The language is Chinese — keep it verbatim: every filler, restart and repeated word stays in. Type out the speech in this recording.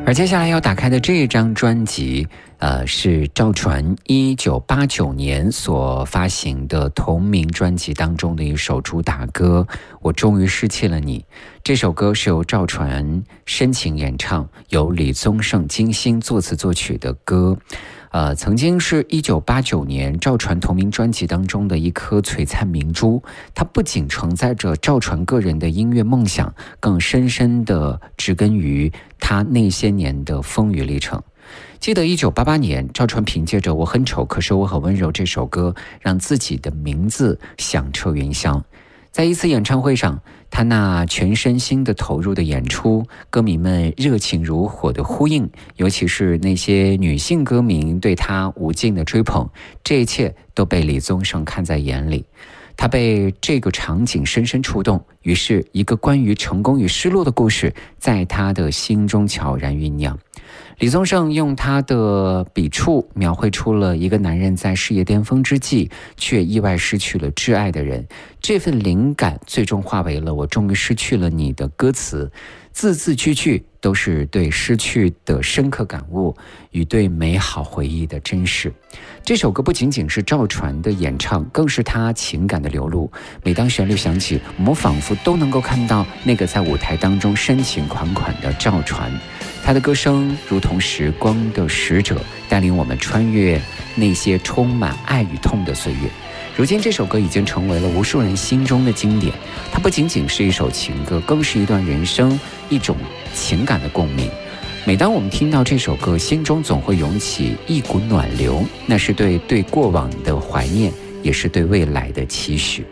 而接下来要打开的这一张专辑，呃，是赵传一九八九年所发行的同名专辑当中的一首主打歌《我终于失去了你》。这首歌是由赵传深情演唱，由李宗盛精心作词作曲的歌。呃，曾经是一九八九年赵传同名专辑当中的一颗璀璨明珠，它不仅承载着赵传个人的音乐梦想，更深深地植根于他那些年的风雨历程。记得一九八八年，赵传凭借着《我很丑可是我很温柔》这首歌，让自己的名字响彻云霄。在一次演唱会上，他那全身心的投入的演出，歌迷们热情如火的呼应，尤其是那些女性歌迷对他无尽的追捧，这一切都被李宗盛看在眼里。他被这个场景深深触动，于是一个关于成功与失落的故事在他的心中悄然酝酿。李宗盛用他的笔触描绘出了一个男人在事业巅峰之际却意外失去了挚爱的人，这份灵感最终化为了《我终于失去了你》的歌词，字字句句都是对失去的深刻感悟与对美好回忆的珍视。这首歌不仅仅是赵传的演唱，更是他情感的流露。每当旋律响起，我们仿佛都能够看到那个在舞台当中深情款款的赵传。他的歌声如同时光的使者，带领我们穿越那些充满爱与痛的岁月。如今这首歌已经成为了无数人心中的经典，它不仅仅是一首情歌，更是一段人生，一种情感的共鸣。每当我们听到这首歌，心中总会涌起一股暖流，那是对对过往的怀念，也是对未来的期许。